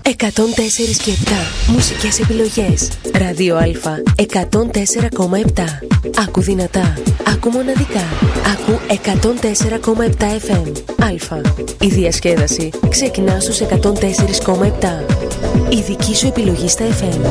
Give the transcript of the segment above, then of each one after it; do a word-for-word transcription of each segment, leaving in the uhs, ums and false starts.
εκατόν τέσσερα και επτά μουσικές επιλογές. Ράδιο Α εκατόν τέσσερα κόμμα επτά. Άκου δυνατά, άκου μοναδικά. Άκου εκατόν τέσσερα κόμμα επτά εφ εμ. Α. Η διασκέδαση ξεκινά στους εκατόν τέσσερα κόμμα επτά. Η δική σου επιλογή στα εφ εμ.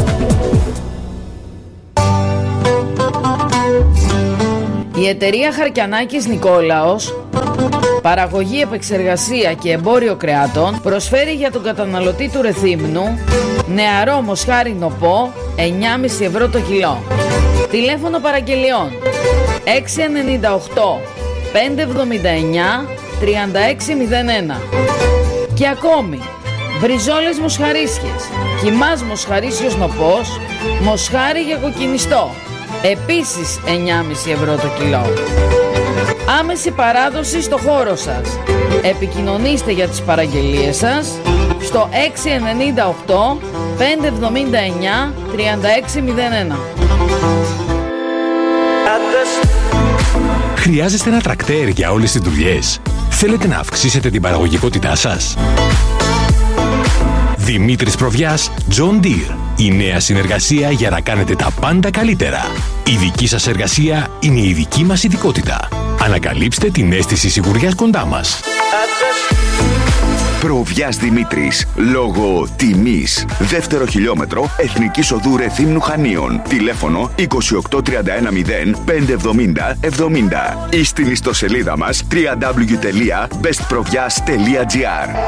Η εταιρεία Χαρκιανάκης Νικόλαος, παραγωγή, επεξεργασία και εμπόριο κρεάτων, προσφέρει για τον καταναλωτή του Ρεθύμνου νεαρό μοσχάρι νοπό εννιά κόμμα πέντε ευρώ το κιλό. Τηλέφωνο παραγγελιών έξι εννιά οκτώ πέντε εβδομήντα εννιά τριάντα έξι μηδέν ένα. Και ακόμη μπριζόλες μοσχαρίσιες, κιμάς μοσχαρίσιος νοπός, μοσχάρι για κοκκινιστό, επίσης εννιά κόμμα πέντε ευρώ το κιλό. Άμεση παράδοση στο χώρο σας. Επικοινωνήστε για τις παραγγελίες σας στο έξι εννιά οκτώ πέντε εβδομήντα εννιά τριάντα έξι μηδέν ένα. Χρειάζεστε ένα τρακτέρ για όλες τις δουλειές? Θέλετε να αυξήσετε την παραγωγικότητά σας? Δημήτρης Προβιάς, John Deere. Η νέα συνεργασία για να κάνετε τα πάντα καλύτερα. Η δική σας εργασία είναι η δική μας ειδικότητα. Ανακαλύψτε την αίσθηση σιγουριάς κοντά μας. Προβιάς Δημήτρης. Λόγω τιμής. Δεύτερο χιλιόμετρο Εθνικής Οδού Ρεθύμνου Χανίων. Τηλέφωνο είκοσι οκτώ τριάντα ένα μηδέν πέντε εβδομήντα εβδομήντα. Ή στην ιστοσελίδα μας double-u double-u double-u τελεία best provias τελεία gr.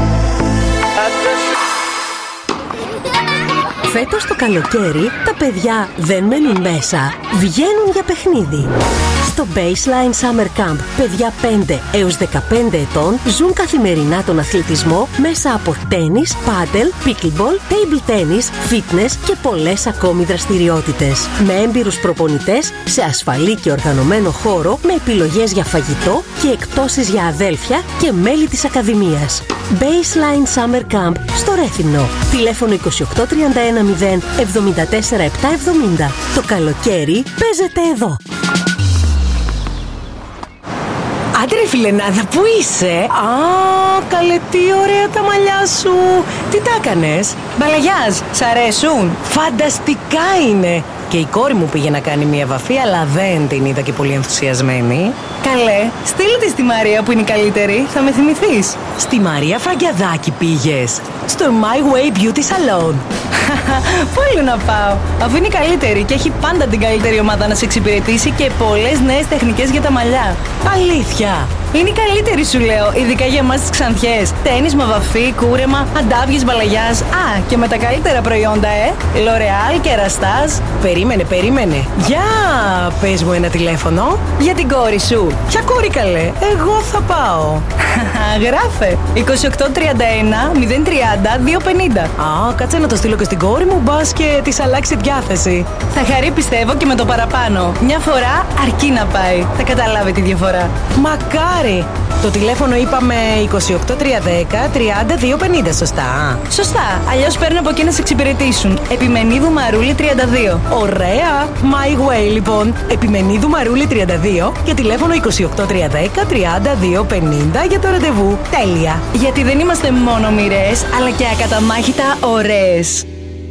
Φέτος το καλοκαίρι τα παιδιά δεν μένουν μέσα, βγαίνουν για παιχνίδι. Στο Baseline Summer Camp, παιδιά πέντε έως δεκαπέντε ετών ζουν καθημερινά τον αθλητισμό μέσα από τένις, πάντελ, pickleball, table tennis, fitness και πολλές ακόμη δραστηριότητες. Με έμπειρους προπονητές, σε ασφαλή και οργανωμένο χώρο, με επιλογές για φαγητό και εκτόσεις για αδέλφια και μέλη της Ακαδημίας. Baseline Summer Camp στο Ρέθυμνο. Τηλέφωνο είκοσι οκτώ τριάντα ένα μηδέν εβδομήντα τέσσερα επτακόσια εβδομήντα. Το καλοκαίρι παίζεται εδώ. Άντε ρε φιλενάδα, πού είσαι? Α, καλέ, τι ωραία τα μαλλιά σου. Τι τα έκανες? Μπαλαγιάζ, σ' αρέσουν? Φανταστικά είναι. Και η κόρη μου πήγε να κάνει μια βαφή, αλλά δεν την είδα και πολύ ενθουσιασμένη. Καλέ, στείλε τη στη Μαρία που είναι η καλύτερη, θα με θυμηθείς. Στη Μαρία Φραγκιαδάκη πήγες? Στο My Way Beauty Salon. Πού άλλο να πάω, αφού είναι η καλύτερη και έχει πάντα την καλύτερη ομάδα να σε εξυπηρετήσει και πολλές νέες τεχνικές για τα μαλλιά. Αλήθεια? Είναι η καλύτερη, σου λέω, ειδικά για εμάς τις ξανθιές. Τένισμα, βαφή, κούρεμα, αντάβιες, μπαλαγιάζ. Α, και με τα καλύτερα προϊόντα, ε! L'Oreal και Rastase. Περίμενε, περίμενε. Για πες μου ένα τηλέφωνο. Για την κόρη σου. Ποια κόρη καλέ? Εγώ θα πάω. Γράφε είκοσι οκτώ τριάντα ένα μηδέν τριάντα δύο πενήντα. Α, κάτσε να το στείλω και στην κόρη μου, μπας και της αλλάξει διάθεση. Θα χαρεί, πιστεύω, και με το παραπάνω. Μια φορά αρκεί να πάει. Θα καταλάβει τη διαφορά. Μακάρι. Το τηλέφωνο είπαμε είκοσι οκτώ τριάντα ένα τριάντα δύο πενήντα, σωστά? Σωστά, αλλιώς παίρνω από εκεί να σε εξυπηρετήσουν. Επιμενίδου Μαρούλη τριάντα δύο. Ωραία, My Way λοιπόν. Επιμενίδου Μαρούλη τριάντα δύο και τηλέφωνο είκοσι οκτώ τριάντα ένα τριάντα δύο πενήντα για το ραντεβού. Τέλεια. Γιατί δεν είμαστε μόνο μοιρές, αλλά και ακαταμάχητα ωραίες.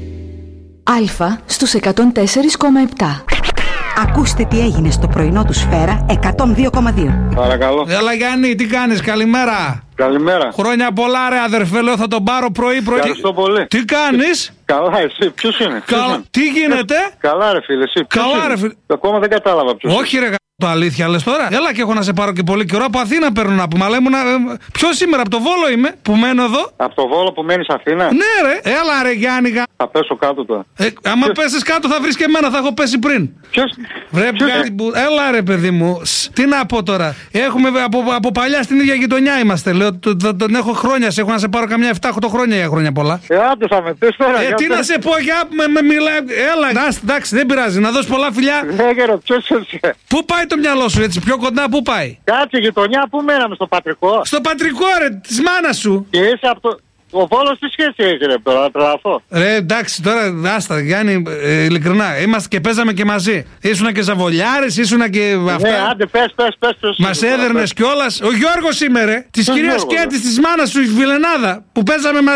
Α στους εκατόν τέσσερα κόμμα επτά. Ακούστε τι έγινε στο πρωινό του Σφαίρα εκατόν δύο κόμμα δύο. Παρακαλώ. Έλα Γιάννη, τι κάνεις, καλημέρα. Καλημέρα. Χρόνια πολλά ρε αδερφέ, λέω θα τον πάρω πρωί πρωί. Ευχαριστώ πολύ. Τι κάνεις? Καλά, εσύ, ποιος είναι? Καλά. Ποιος είναι? Τι γίνεται? Καλά ρε φίλε, εσύ. Καλά ρε φίλε. Ακόμα δεν κατάλαβα ποιος. Όχι ρε το αλήθεια λες τώρα. Έλα και έχω να σε πάρω και πολύ καιρό. Από Αθήνα παίρνω να πούμε. Αλλά ήμουν. Ε, ποιο σήμερα, από το Βόλο είμαι που μένω εδώ. Από το Βόλο που μένεις Αθήνα? Ναι ρε, έλα ρε Γιάννη. Θα πέσω κάτω τώρα. Ε, άμα ποιος... πέσεις κάτω θα βρεις και εμένα, θα έχω πέσει πριν. Ποιος? Βρε, ποιος... Που... Έλα ρε παιδί μου. Σ, τι να πω τώρα. Έχουμε από, από παλιά στην ίδια γειτονιά είμαστε. Λέω, τον, τον, τον έχω χρόνια. Σε έχω να σε πάρω καμιά επτά οκτώ χρόνια για χρόνια πολλά. Ε, άντε θα με πες τώρα. Ε, τι να σε πω, για με, με μιλάει. Έλα, εντάξει, δεν πειράζει. Να δώσει πολλά φιλιά. Ναι, γερό, ποιος είσαι? Πού πάει το μυαλό σου έτσι, πιο κοντά, πού πάει? Κάτσε γειτονιά, πού μέναμε, στο Πατρικό? Στο Πατρικό ρε, της μάνας σου. Και είσαι από το... Ο Βόλος τι σχέση έχει ρε τώρα, να τρελαθώ. Ρε εντάξει τώρα, άστα Γιάννη, ε, ειλικρινά, είμαστε και παίζαμε και μαζί. Ήσουνα και Ζαβολιάρης, ήσουνα και αυτά. Ναι, άντε πες, πες, πες, πες. Μας έδερνες κιόλας. Ο Γιώργος είμαι ρε, της κυρίας Κέτης, της μάνας σου, η Βιλενάδα, που παίζαμε μαζί.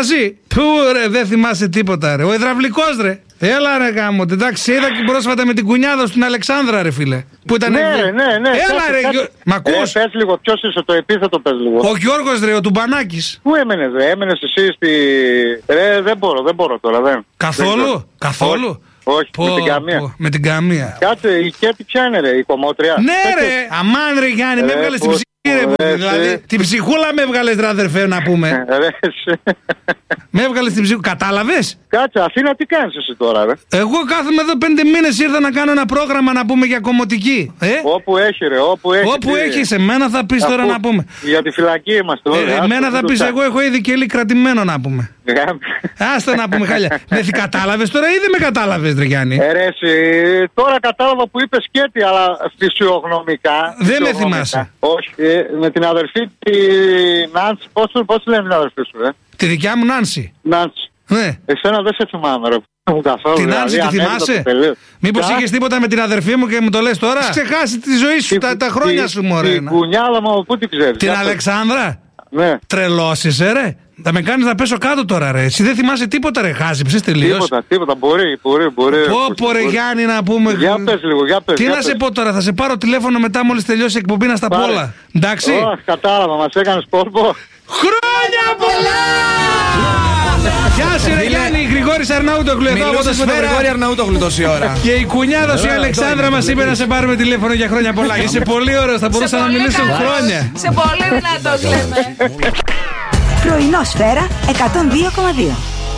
Πού ρε, δεν θυμάσαι τίποτα ρε. Ο υδραυλικός ρε. Έλα ρε γάμο, εντάξει, είδα και πρόσφατα με την κουνιάδα στην Αλεξάνδρα ρε φίλε. Που ήταν Ναι, ευ... ναι, ναι. Έλα Κάτσε, ρε, κάτσε. Γιο... Μ' ακούς? Ε, πες λίγο, ποιος είσαι το επίθετο, πες λίγο. Ο Γιώργος ρε, ο Τουμπανάκης. Πού έμενες ρε, έμενες εσύ στη... Ρε, δεν μπορώ, δεν μπορώ τώρα, δεν. Καθόλου, δεν καθόλου. Όχι, Πω, με την καμία. πω, με την καμία. Κάτσε, η Κέτη ποια είναι ρε, η κομμότρια. Ναι ρε, αμάν ρε Γιάννη, με Ρε, έβγαλες την πώς, ψυχή ρε. ρε, Δηλαδή, εσύ. την ψυχούλα με έβγαλες ρε αδερφέ να πούμε. Ρε, εσύ. Με έβγαλες την ψυχούλα, κατάλαβες? Κάτσε, Αθήνα τι κάνεις εσύ τώρα ρε. Εγώ κάθομαι εδώ πέντε μήνες ήρθα να κάνω ένα πρόγραμμα να πούμε για κομμωτική. Ε? Όπου έχει ρε, όπου έχει. Όπου τι- έχεις, εμένα θα πεις τώρα Αφού να πούμε. Για τη φυλακή είμαστε Ε, όλοι. εμένα θα πεις, εγώ έχω ήδη και κρατημένο να πούμε. Άστα να πούμε χάλια. Δεν κατάλαβες τώρα ή δεν με κατάλαβες ρε Γιάννη? Ε, ρε, εσύ, τώρα κατάλαβα που είπες Κέτη, αλλά φυσιογνωμικά. Δεν με φυσιογνωμικά. θυμάσαι. Όχι, ε, με την αδερφή τη Νάνση, πώς, πώς λένε την αδερφή σου, ε? Τη δικιά μου Νάνση. Νάνση. Ναι. Εσένα δεν σε θυμάμαι, ρε. Μου καθόλου. Την δηλαδή, Νάνση τη ανέβηκα θυμάσαι? το τελείω. Μήπως Κα- είχες τίποτα με την αδερφή μου και μου το λες τώρα? Έχεις ξεχάσει τη ζωή σου, τη- τα, τα χρόνια τη- σου μωρέ. Την κουνιάλα μου, πού την ξέρεις? Την Για πες. Αλεξάνδρα. Ναι. Τρελώσεις ε, ρε. Θα με κάνεις να πέσω κάτω τώρα ρε. Εσύ δεν θυμάσαι τίποτα ρε, χάζεψες τελείως. Τίποτα, τίποτα, μπορεί, μπορεί, μπορεί. Πω πω ρε μπορεί. Γιάννη να πούμε. Για πες λίγο, για πες. Τι για να σε πες. πω τώρα, θα σε πάρω τηλέφωνο μετά μόλις τελειώσει η εκπομπή να στα πω Πάρε. όλα. Εντάξει. Ω, κατάλαβα, μας έκανες κόλπο. Χρόνια πολλά! Γεια σου ρε Γιάννη, Γρηγόρης Αρναούτογλου εδώ από το Μιλούσες με τον Σφαίρα. Γρηγόρη Αρναούτογλου τόση ώρα. Και η κουνιάδα σου η Αλεξάνδρα μας είπε να σε πάρουμε τηλέφωνο για χρόνια πολλά. Είσαι πολύ ωραίος, θα μπορούσα να μιλήσω χρόνια. Σε πολύ δυνατός λέμε. Πρωινό Σφαίρα εκατόν δύο κόμμα δύο.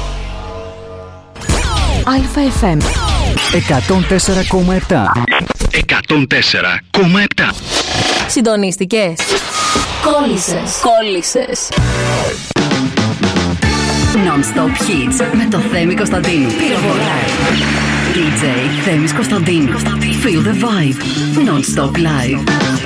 ΑΕΦ. εκατόν τέσσερα κόμμα επτά. εκατόν τέσσερα κόμμα επτά. Συντονίστηκες? Κόλλησες. Κόλλησες. Non-stop hits με το Θέμη Κωνσταντίνου. Πυροβολάει. ντι τζέι Θέμης Κωνσταντίνου. Feel the vibe. Non-stop live.